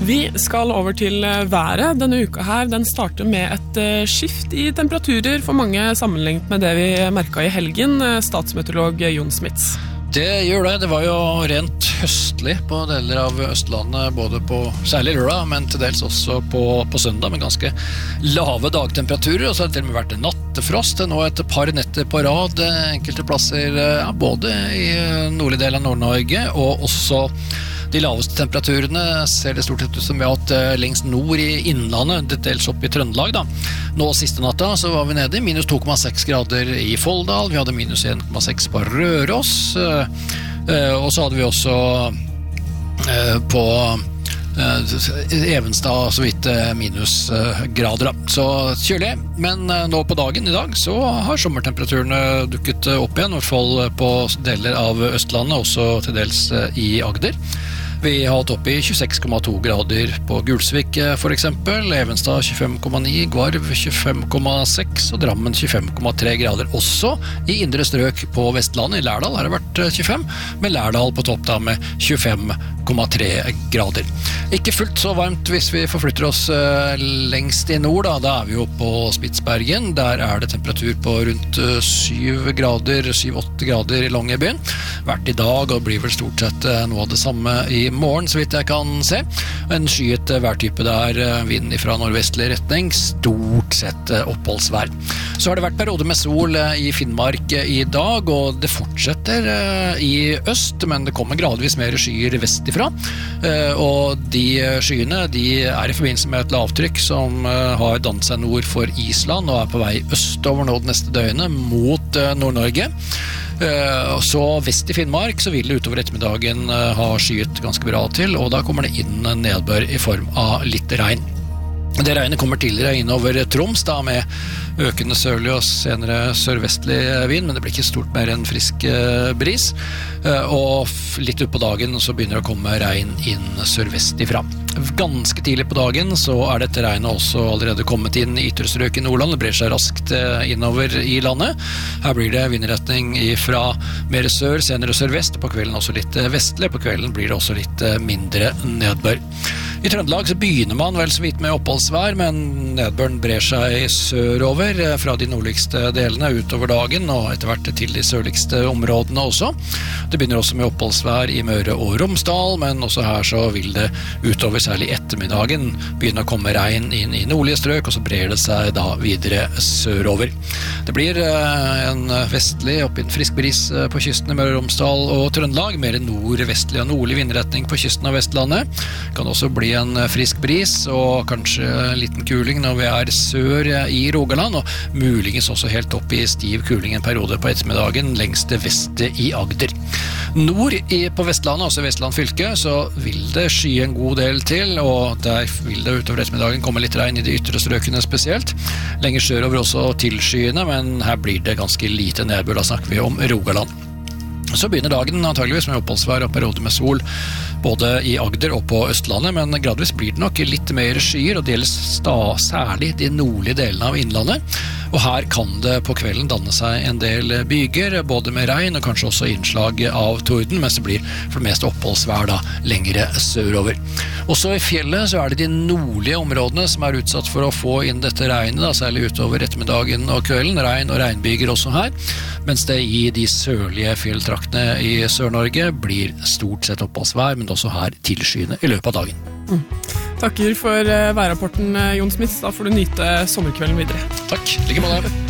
Vi skal over til været. Denne uka her, den starter med et skift i temperaturer for mange sammenlignet med det vi merket i helgen, statsmeteorolog Jon Smits. Det gjør det. Det var jo rent høstlig på deler av Østlandet, både på særlig lørdag, men til dels også på søndag, med ganske lave dagtemperaturer, og så har det til og med vært nattefrost nå et par netter på rad, enkelte plasser, både i nordlig del av Nord-Norge, og også de laveste temperaturene ser det stort sett ut som vi har hatt lengst nord i Innlandet, det dels opp i Trøndelag da. Nå siste natta så var vi nede i minus 2,6 grader i Folldal, vi hadde minus 1,6 på Røros, og så hadde vi også på Evenstad så vidt minusgrader da. Så kjølig, men nå på dagen i dag så har sommertemperaturene dukket opp igjen, i hvert fall på deler av Østlandet, også til dels i Agder. Vi har hatt opp i 26,2 grader på Gulsvik for eksempel, Evenstad 25,9, Gvarv 25,6 og Drammen 25,3 grader. Også i indre strøk på Vestlandet, i Lærdal har det vært 25, men Lærdal på topp da med 25,3 grader. Ikke fullt så varmt hvis vi forflytter oss lengst i nord da er vi jo på Spitsbergen, der er det temperatur på rundt 7-8 grader i Longyearbyen. Vært i dag og blir vel stort sett noe av det samme i morgen, så vidt jeg kan se. En skyet værtype der, vind fra nordvestlig retning, stort sett oppholdsvær. Så har det vært perioder med sol i Finnmark i dag, og det fortsetter i øst, men det kommer gradvis mer skyer vestifra. Og de skyene, de er i forbindelse med et lavtrykk som har dannet seg nord for Island, og er på vei østover nå det neste døgnet mot Nord-Norge. Så vest i Finnmark så vil det utover ettermiddagen ha skyet ganske bra til, og da kommer det inn nedbør i form av litt regn. Det regnet kommer tidligere inn over Troms da, med økende sørlig og senere sørvestlig vind, men det blir ikke stort mer enn frisk bris, og litt ut på dagen så begynner det å komme regn inn sørvestifra. Ganske tidlig på dagen så er dette regnet også allerede kommet inn i ytre strøk i Nordland, det brer seg raskt innover i landet. Her blir det vindretning fra mer sør, senere sørvest, på kvelden også litt vestlig, på kvelden blir det også litt mindre nedbør. I Trøndelag så begynner man vel så vidt med oppholdsvær, men nedbøren brer seg sørover fra de nordligste delene utover dagen, og etter hvert til de sørligste områdene også. Det begynner også med oppholdsvær i Møre og Romsdal, men også her så vil det utover særlig ettermiddagen begynne å komme regn inn i nordlige strøk, og så brer det seg da videre sørover. Det blir en vestlig opp i en frisk bris på kysten i Møre og Romsdal og Trøndelag, mer nordvestlig og nordlig vindretning på kysten av Vestlandet. Kan også bli en frisk bris og kanskje en liten kuling når vi er sør i Rogaland, og muligens også helt opp i stiv kuling en periode på ettermiddagen lengst til vest i Agder. Nord på Vestlandet, altså Vestland fylke, så vil det sky en god del til, og der vil det utover ettermiddagen komme litt regn i de ytre strøkene spesielt. Lenger sørover også tilskyende, men her blir det ganske lite nedbør, da snakker vi om Rogaland. Så begynner dagen antageligvis med oppholdsvær og perioder med sol, både i Agder og på Østlandet, men gradvis blir det nok litt mer skyer, og det gjelder særlig de nordlige delene av innlandet. Og her kan det på kvelden danne seg en del byger, både med regn og kanskje også innslag av torden, mens det blir for det meste oppholdsvær da lengre sørover. Også i fjellet så er det de nordlige områdene som er utsatt for å få inn dette regnet, da, særlig utover ettermiddagen og kvelden, regn og regnbyger også her, mens det i de sørlige fjelltraktene i Sør-Norge blir stort sett oppholdsvær, men også her tilskyende i løpet av dagen. Takker for værrapporten, Jon Smits. Da får du nyte sommerkvelden videre. Takk, like måte.